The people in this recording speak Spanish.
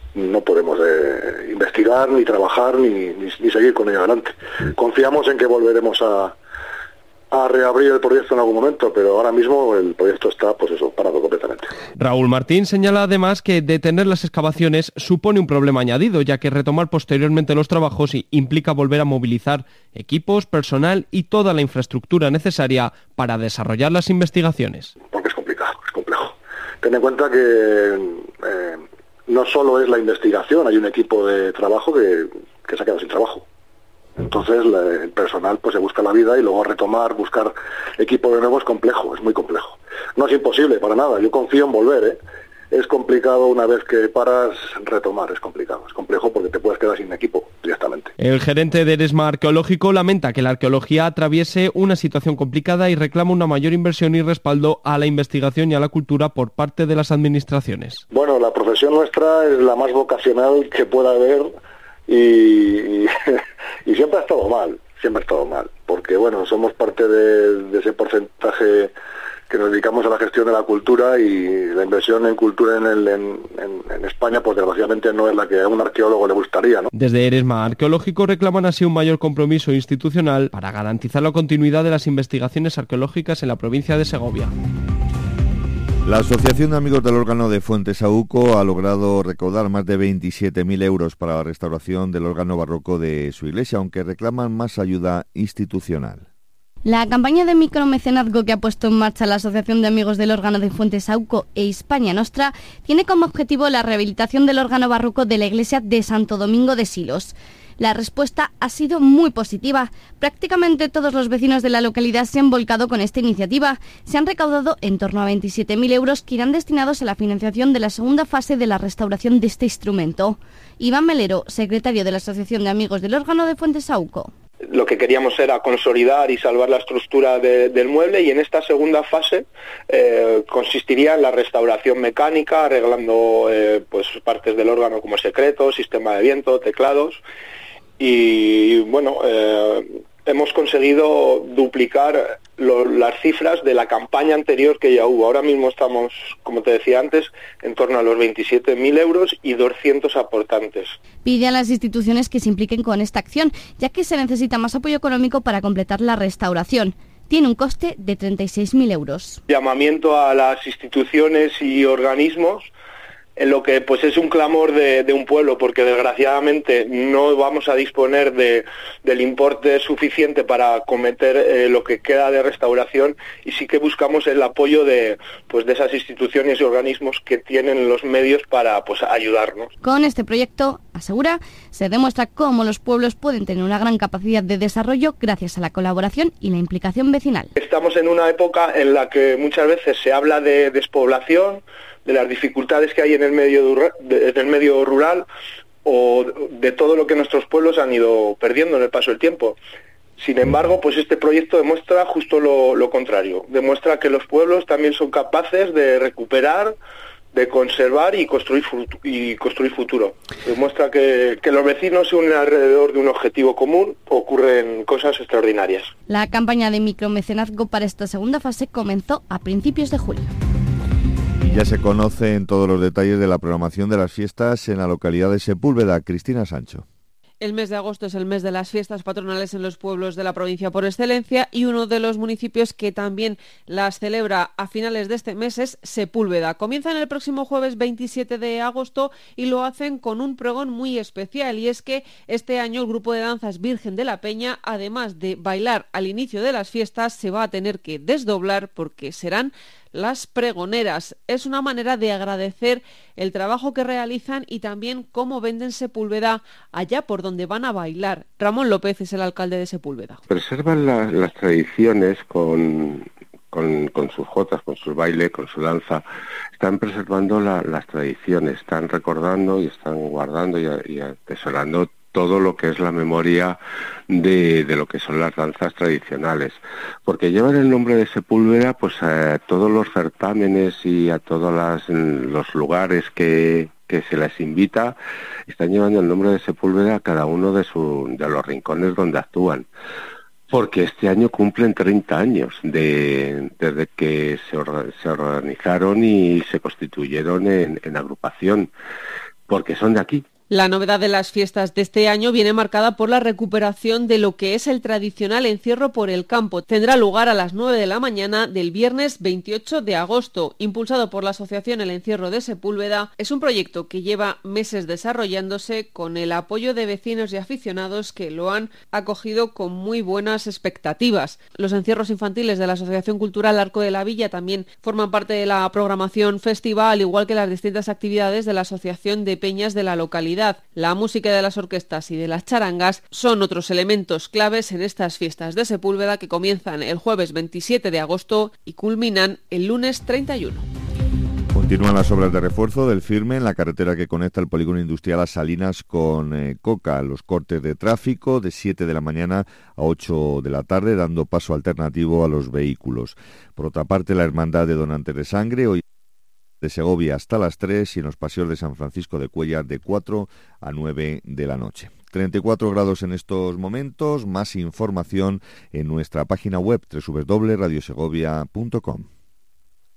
no podemos investigar, ni trabajar, ni seguir con ello adelante. Confiamos en que volveremos a reabrir el proyecto en algún momento, pero ahora mismo el proyecto está, parado completamente. Raúl Martín señala además que detener las excavaciones supone un problema añadido, ya que retomar posteriormente los trabajos implica volver a movilizar equipos, personal y toda la infraestructura necesaria para desarrollar las investigaciones. Porque es complejo. Ten en cuenta que no solo es la investigación, hay un equipo de trabajo que se ha quedado sin trabajo. Entonces el personal se busca la vida y luego buscar equipo de nuevo es complejo, es muy complejo. No es imposible para nada, yo confío en volver, Es complicado una vez que paras retomar, es complejo porque te puedes quedar sin equipo directamente. El gerente de Eresma Arqueológico lamenta que la arqueología atraviese una situación complicada y reclama una mayor inversión y respaldo a la investigación y a la cultura por parte de las administraciones. Bueno, la profesión nuestra es la más vocacional que pueda haber y siempre ha estado mal, porque somos parte de ese porcentaje que nos dedicamos a la gestión de la cultura, y la inversión en cultura en España, desgraciadamente no es la que a un arqueólogo le gustaría, ¿no? Desde Eresma Arqueológico reclaman así un mayor compromiso institucional para garantizar la continuidad de las investigaciones arqueológicas en la provincia de Segovia. La Asociación de Amigos del Órgano de Fuentesauco ha logrado recaudar más de 27.000 euros para la restauración del órgano barroco de su iglesia, aunque reclaman más ayuda institucional. La campaña de micromecenazgo que ha puesto en marcha la Asociación de Amigos del Órgano de Fuentesauco e Hispania Nostra tiene como objetivo la rehabilitación del órgano barroco de la iglesia de Santo Domingo de Silos. La respuesta ha sido muy positiva. Prácticamente todos los vecinos de la localidad se han volcado con esta iniciativa. Se han recaudado en torno a 27.000 euros que irán destinados a la financiación de la segunda fase de la restauración de este instrumento. Iván Melero, secretario de la Asociación de Amigos del Órgano de Fuentesauco. Lo que queríamos era consolidar y salvar la estructura del mueble, y en esta segunda fase consistiría en la restauración mecánica, arreglando partes del órgano como secreto, sistema de viento, teclados, y hemos conseguido duplicar las cifras de la campaña anterior que ya hubo. Ahora mismo estamos, como te decía antes, en torno a los 27.000 euros y 200 aportantes. Pide a las instituciones que se impliquen con esta acción, ya que se necesita más apoyo económico para completar la restauración. Tiene un coste de 36.000 euros. Llamamiento a las instituciones y organismos en lo que es un clamor de un pueblo, porque desgraciadamente no vamos a disponer del importe suficiente para acometer lo que queda de restauración, y sí que buscamos el apoyo de esas instituciones y organismos que tienen los medios para ayudarnos. Con este proyecto, asegura, se demuestra cómo los pueblos pueden tener una gran capacidad de desarrollo gracias a la colaboración y la implicación vecinal. Estamos en una época en la que muchas veces se habla de despoblación, de las dificultades que hay en el medio rural, o de todo lo que nuestros pueblos han ido perdiendo en el paso del tiempo. Sin embargo, este proyecto demuestra justo lo contrario. Demuestra que los pueblos también son capaces de recuperar, de conservar y construir futuro. Demuestra que los vecinos se unen alrededor de un objetivo común, ocurren cosas extraordinarias. La campaña de micromecenazgo para esta segunda fase comenzó a principios de julio. Y ya se conocen todos los detalles de la programación de las fiestas en la localidad de Sepúlveda. Cristina Sancho. El mes de agosto es el mes de las fiestas patronales en los pueblos de la provincia por excelencia, y uno de los municipios que también las celebra a finales de este mes es Sepúlveda. Comienzan el próximo jueves 27 de agosto y lo hacen con un pregón muy especial, y es que este año el grupo de danzas Virgen de la Peña, además de bailar al inicio de las fiestas, se va a tener que desdoblar porque serán las pregoneras. Es una manera de agradecer el trabajo que realizan y también cómo venden Sepúlveda allá por donde van a bailar. Ramón López es el alcalde de Sepúlveda. Preservan las tradiciones con sus jotas, con su baile, con su danza. Están preservando las tradiciones, están recordando y están guardando y atesorando todo lo que es la memoria de lo que son las danzas tradicionales, porque llevan el nombre de Sepúlveda a todos los certámenes y a todos los lugares que se les invita, están llevando el nombre de Sepúlveda a cada uno de los rincones donde actúan, porque este año cumplen 30 años desde que se organizaron y se constituyeron en agrupación. porque son de aquí. La novedad de las fiestas de este año viene marcada por la recuperación de lo que es el tradicional encierro por el campo. Tendrá lugar a las 9 de la mañana del viernes 28 de agosto. Impulsado por la asociación El Encierro de Sepúlveda, es un proyecto que lleva meses desarrollándose con el apoyo de vecinos y aficionados que lo han acogido con muy buenas expectativas. Los encierros infantiles de la Asociación Cultural Arco de la Villa también forman parte de la programación festiva, al igual que las distintas actividades de la Asociación de Peñas de la localidad. La música de las orquestas y de las charangas son otros elementos claves en estas fiestas de Sepúlveda que comienzan el jueves 27 de agosto y culminan el lunes 31. Continúan las obras de refuerzo del firme en la carretera que conecta el polígono industrial a Salinas con Coca. Los cortes de tráfico de 7 de la mañana a 8 de la tarde, dando paso alternativo a los vehículos. Por otra parte, la Hermandad de Donantes de Sangre hoy de Segovia hasta las 3 y en los paseos de San Francisco de Cuéllar de 4 a 9 de la noche. 34 grados en estos momentos, más información en nuestra página web www.radiosegovia.com.